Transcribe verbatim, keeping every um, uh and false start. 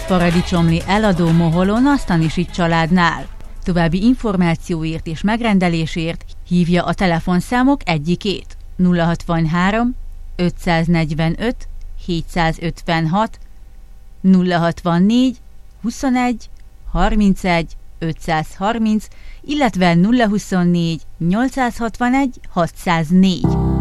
Paradicsomli eladó Moholon a Stanisics családnál. További információért és megrendelésért hívja a telefonszámok egyikét: nulla hatvanhárom ötszáznegyvenöt hétszázötvenhat, nulla hatvannégy huszonegy harmincegy ötszázharminc, illetve nulla huszonnégy nyolcszázhatvanegy hatszáznégy.